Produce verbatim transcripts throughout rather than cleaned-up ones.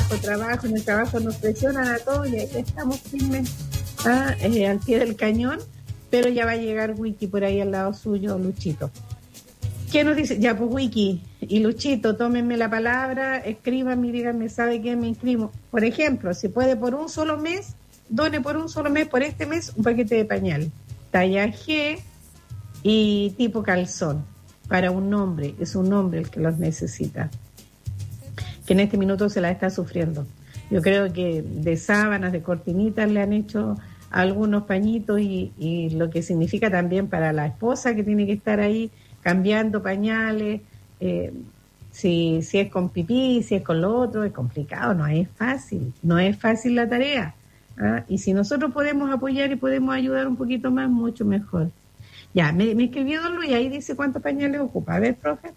trabajo, trabajo, en el trabajo nos presionan a todos y ahí estamos firmes, ¿ah? eh, al pie del cañón, pero ya va a llegar Wiki por ahí al lado suyo, Luchito. ¿Qué nos dice? Ya, pues Wiki y Luchito, tómenme la palabra, escríbanme y díganme, ¿sabe qué? Me inscribo. Por ejemplo, si puede por un solo mes, done por un solo mes, por este mes, un paquete de pañal, talla G y tipo calzón, para un hombre, es un hombre el que los necesita, que en este minuto se la está sufriendo. Yo creo que de sábanas, de cortinitas le han hecho algunos pañitos y, y lo que significa también para la esposa que tiene que estar ahí cambiando pañales, eh, si, si es con pipí, si es con lo otro, es complicado, no es fácil, no es fácil la tarea. ¿Ah? Y si nosotros podemos apoyar y podemos ayudar un poquito más, mucho mejor. Ya, me, me escribió don Luis, ahí dice cuántos pañales ocupa. A ver, profe.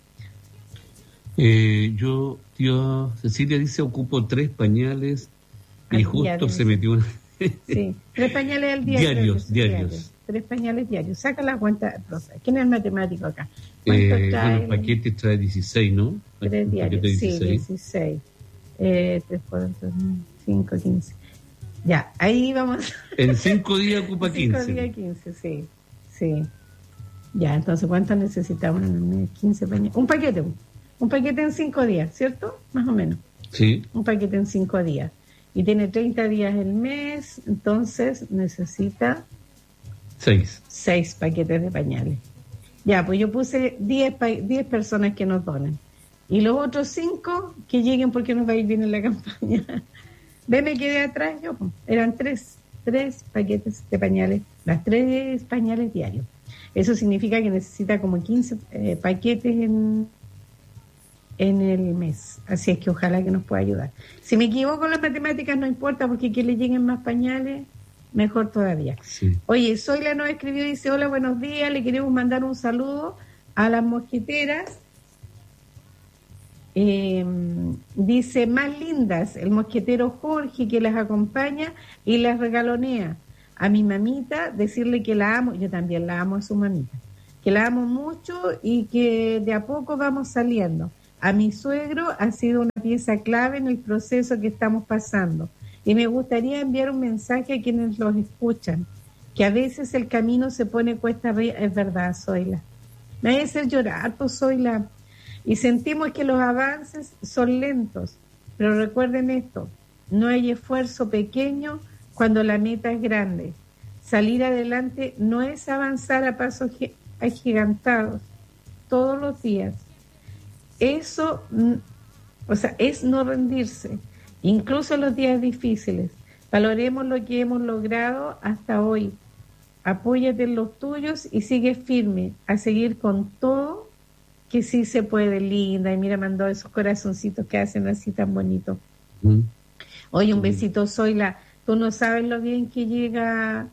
Eh, yo, tío Cecilia dice, ocupo tres pañales y al justo se metió una... Sí, tres pañales al día. Diarios, diarios. diarios. Tres pañales diarios. Saca la cuenta, profe. ¿Quién es el matemático acá? Eh, bueno, el paquete trae dieciséis, ¿no? Tres diarios, dieciséis. Sí, dieciséis. Eh, tres, cuatro, cinco, quince. Ya, ahí vamos. En cinco días ocupa quince. En cinco días quince, sí. Sí. Ya, entonces, ¿cuánto necesitamos en el mes? quince pañales. Un paquete, un paquete en cinco días, ¿cierto? Más o menos. Sí. Un paquete en cinco días. Y tiene treinta días el mes, entonces necesita... Seis. Seis paquetes de pañales. Ya, pues yo puse diez, pa- diez personas que nos donen. Y los otros cinco que lleguen porque nos va a ir bien en la campaña. Ve, me quedé atrás yo, pues. Eran tres, tres paquetes de pañales, las tres pañales diarios. Eso significa que necesita como quince eh, paquetes en, en el mes. Así es que ojalá que nos pueda ayudar. Si me equivoco en las matemáticas no importa, porque que le lleguen más pañales, mejor todavía. Sí. Oye, Zoila nos escribió y dice, hola, buenos días, le queremos mandar un saludo a las mosquiteras. Eh, dice, más lindas, el mosquetero Jorge que las acompaña y las regalonea. A mi mamita, decirle que la amo, yo también la amo a su mamita, que la amo mucho y que de a poco vamos saliendo. A mi suegro ha sido una pieza clave en el proceso que estamos pasando. Y me gustaría enviar un mensaje a quienes los escuchan, que a veces el camino se pone cuesta arriba. Es verdad, Zoila. Me hace hacer llorar, pues, Zoila. Y sentimos que los avances son lentos. Pero recuerden esto, no hay esfuerzo pequeño cuando la meta es grande. Salir adelante no es avanzar a pasos agigantados todos los días. Eso, o sea, es no rendirse. Incluso en los días difíciles, valoremos lo que hemos logrado hasta hoy. Apóyate en los tuyos y sigue firme a seguir con todo, que sí se puede, linda. Y mira, mandó esos corazoncitos que hacen así tan bonito. Mm. Oye, un besito, Zoila. Tú no sabes lo bien que llega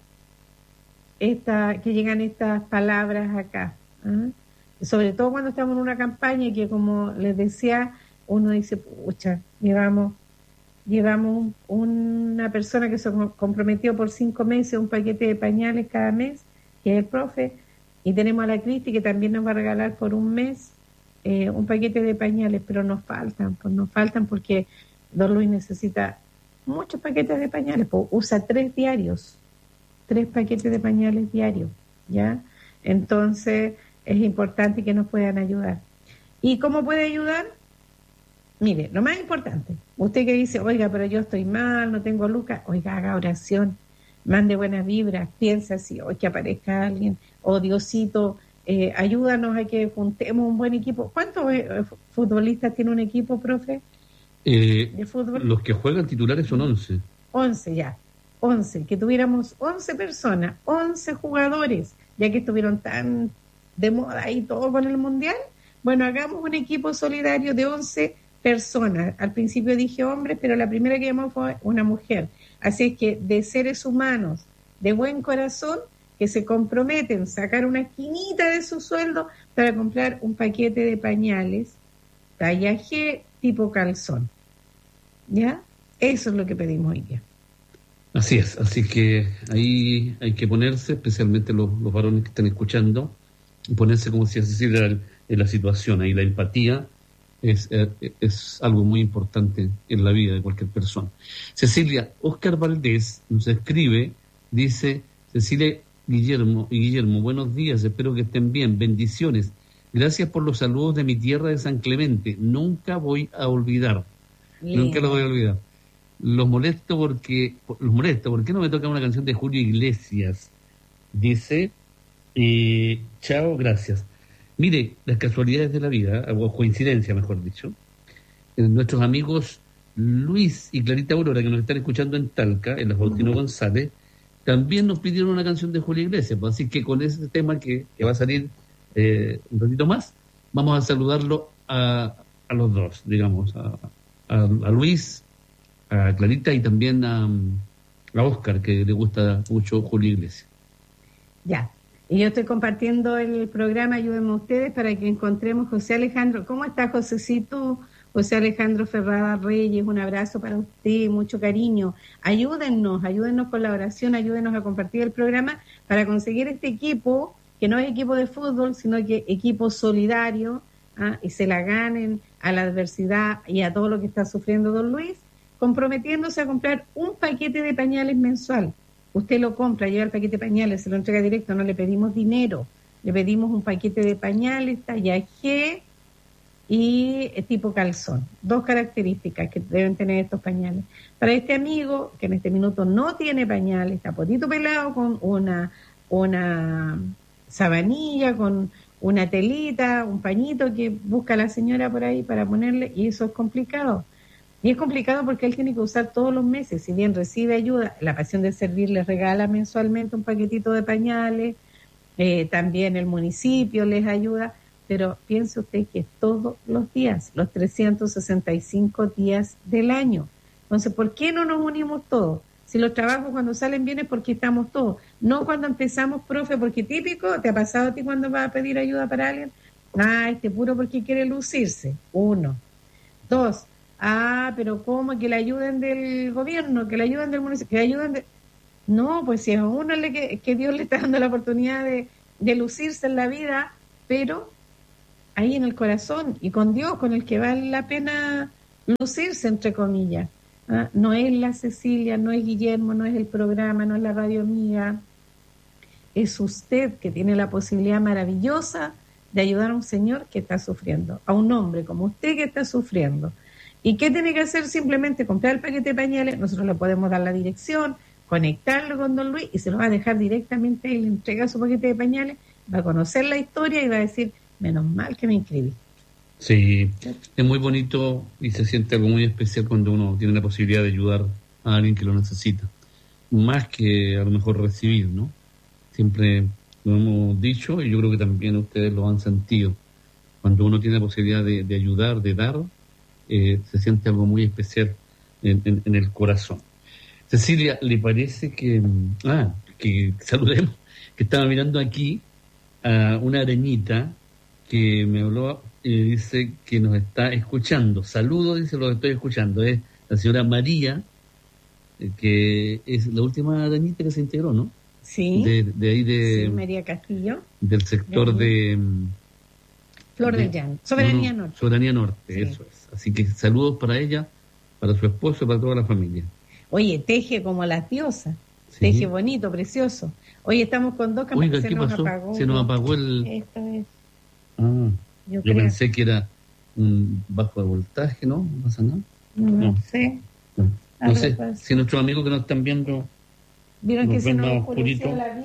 esta, que llegan estas palabras acá. ¿eh? Sobre todo cuando estamos en una campaña que, como les decía, uno dice, pucha, llevamos... Llevamos un, una persona que se comprometió por cinco meses, un paquete de pañales cada mes, que es el profe, y tenemos a la Cristi que también nos va a regalar por un mes eh, un paquete de pañales, pero nos faltan, pues nos faltan porque don Luis necesita muchos paquetes de pañales, pues usa tres diarios, tres paquetes de pañales diarios, ¿ya? Entonces es importante que nos puedan ayudar. ¿Y cómo puede ayudar? Mire, lo más importante, usted que dice, oiga, pero yo estoy mal, no tengo lucas, oiga, haga oración, mande buenas vibras, piensa así, hoy que aparezca alguien, o Diosito, eh, ayúdanos a que juntemos un buen equipo. ¿Cuántos eh, futbolistas tiene un equipo, profe? Eh, de fútbol. Los que juegan titulares son once. once ya, once, que tuviéramos once personas, once jugadores, ya que estuvieron tan de moda ahí todo con el Mundial. Bueno, hagamos un equipo solidario de once personas. Al principio dije hombres, pero la primera que llamó fue una mujer. Así es que de seres humanos de buen corazón que se comprometen a sacar una esquinita de su sueldo para comprar un paquete de pañales talla G tipo calzón. ¿Ya? Eso es lo que pedimos hoy día. Así es, así que ahí hay que ponerse, especialmente los, los varones que están escuchando, y ponerse como si así era en la situación, ahí la empatía es, eh, es algo muy importante en la vida de cualquier persona. Cecilia, Oscar Valdés nos escribe, dice, Cecilia Guillermo y Guillermo, buenos días, espero que estén bien, bendiciones. Gracias por los saludos de mi tierra de San Clemente. Nunca voy a olvidar. Lindo. Nunca lo voy a olvidar. Los molesto porque, los molesto, ¿por qué no me toca una canción de Julio Iglesias? Dice, eh, chao, gracias. Mire, las casualidades de la vida, o coincidencia, mejor dicho, eh, nuestros amigos Luis y Clarita Aurora, que nos están escuchando en Talca, en la Faustino uh-huh. González, también nos pidieron una canción de Julio Iglesias. Pues, así que con ese tema que, que va a salir eh, un ratito más, vamos a saludarlo a, a los dos, digamos, a, a, a Luis, a Clarita y también a, a Oscar, que le gusta mucho Julio Iglesias. Ya, y yo estoy compartiendo el programa, ayúdenme ustedes para que encontremos José Alejandro. ¿Cómo está, Josecito? José Alejandro Ferrada Reyes, un abrazo para usted, mucho cariño. Ayúdennos, ayúdennos con la oración, ayúdennos a compartir el programa para conseguir este equipo, que no es equipo de fútbol, sino que equipo solidario, ¿ah? Y se la ganen a la adversidad y a todo lo que está sufriendo don Luis, comprometiéndose a comprar un paquete de pañales mensual. Usted lo compra, lleva el paquete de pañales, se lo entrega directo, no le pedimos dinero, le pedimos un paquete de pañales, talla G y tipo calzón. Dos características que deben tener estos pañales. Para este amigo, que en este minuto no tiene pañales, está potito pelado con una, una sabanilla, con una telita, un pañito que busca la señora por ahí para ponerle, y eso es complicado. Y es complicado porque él tiene que usar todos los meses, si bien recibe ayuda, la Pasión de Servir les regala mensualmente un paquetito de pañales, eh, también el municipio les ayuda, pero piense usted que es todos los días, los trescientos sesenta y cinco días del año. Entonces, ¿por qué no nos unimos todos? Si los trabajos cuando salen bien es porque estamos todos, no cuando empezamos, profe, porque típico, ¿te ha pasado a ti cuando vas a pedir ayuda para alguien? Ah, este puro porque quiere lucirse, uno. Dos, ah, pero ¿cómo? Que le ayuden del gobierno, que le ayuden del municipio, que le ayuden de... No, pues si a uno le que, que Dios le está dando la oportunidad de, de lucirse en la vida, pero ahí en el corazón y con Dios, con el que vale la pena lucirse, entre comillas. ¿Ah? No es la Cecilia, no es Guillermo, no es el programa, no es la radio amiga, es usted que tiene la posibilidad maravillosa de ayudar a un señor que está sufriendo, a un hombre como usted que está sufriendo. ¿Y qué tiene que hacer? Simplemente comprar el paquete de pañales, nosotros le podemos dar la dirección, conectarlo con don Luis y se lo va a dejar directamente y le entrega su paquete de pañales, va a conocer la historia y va a decir, menos mal que me inscribí. Sí, es muy bonito y se siente algo muy especial cuando uno tiene la posibilidad de ayudar a alguien que lo necesita, más que a lo mejor recibir, ¿no? Siempre lo hemos dicho y yo creo que también ustedes lo han sentido. Cuando uno tiene la posibilidad de, de ayudar, de dar, eh, se siente algo muy especial en, en, en el corazón. Cecilia, ¿le parece que, ah, que saludemos, que estaba mirando aquí a una arañita que me habló y eh, dice que nos está escuchando? Saludos, dice, los estoy escuchando. Es la señora María, eh, que es la última arañita que se integró, ¿no? Sí. De, de ahí de... Sí, María Castillo. Del sector de... de Flor del Llano. Soberanía no, no, Norte. Soberanía Norte, Sí. Eso es. Así que saludos para ella, para su esposo y para toda la familia. Oye, teje como las diosas. Sí. Teje bonito, precioso. Oye, estamos con dos cámaras. Oiga, se ¿qué nos pasó? apagó. Se nos apagó el... Esto es. Ah, Yo, yo creo. pensé que era un bajo de voltaje, ¿no? No pasa nada. No, No. sé. No, no Algo sé, pasa. si nuestros amigos que nos están viendo ¿Vieron nos que se ven nos más oscureció oscurito, la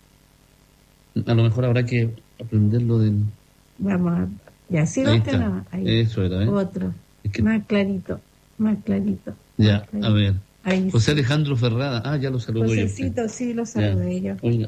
vida? a lo mejor habrá que aprenderlo del... Vamos a... Ya, sí, Ahí lo tenemos. está, Ahí. eso era, ¿eh? Otro. Es que- Más clarito. Más clarito. Ya, más clarito. a ver. Ahí José sí. Alejandro Ferrada, ah, ya lo saludó yo. Josecito, sí, lo saludé yo. Oiga,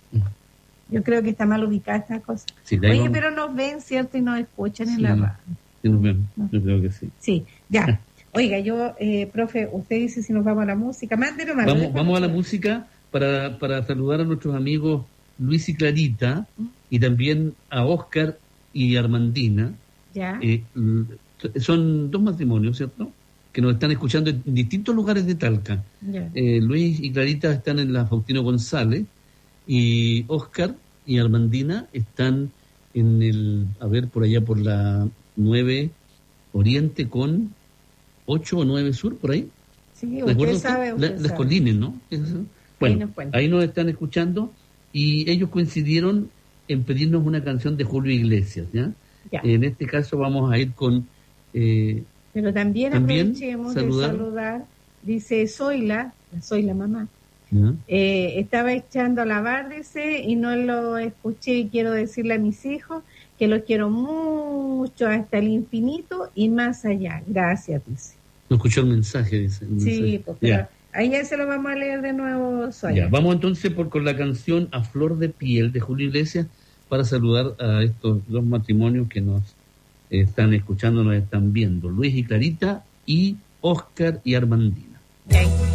Yo creo que está mal ubicada esta cosa. sí, de ahí Oye, vamos. pero nos ven, ¿cierto? Y nos escuchan en Sí. la radio. Sí, nos vemos, No. yo creo que sí. Sí, ya. Oiga, yo, eh, profe, usted dice si nos vamos a la música. Mándelo, mándelo. Vamos, vamos a la música para, para saludar a nuestros amigos Luis y Clarita y también a Oscar y Armandina. Ya. Eh, l- son dos matrimonios, ¿cierto? Que nos están escuchando en distintos lugares de Talca. ya. Eh, Luis y Clarita están en la Faustino González y Oscar y Armandina están en el, a ver, por allá por la nueve Oriente con ocho o nueve Sur, por ahí. Sí, usted sabe, usted La, sabe. Las Colines, ¿no? Eso. Bueno, ahí nos, ahí nos están escuchando y ellos coincidieron en pedirnos una canción de Julio Iglesias, ¿ya? Ya. En este caso vamos a ir con... Eh, Pero también, también aprovechemos saludar. de saludar, dice Zoila, soy la mamá, ¿ya? eh, estaba echando a lavar, dice, y no lo escuché y quiero decirle a mis hijos que los quiero mucho hasta el infinito y más allá. Gracias, dice. No escuchó el mensaje, dice. El sí, mensaje. pues pero ahí ya se lo vamos a leer de nuevo, Zoila. Ya, vamos entonces por con la canción A Flor de Piel de Julio Iglesias para saludar a estos dos matrimonios que nos están escuchando, nos están viendo, Luis y Clarita y Óscar y Armandina. Okay.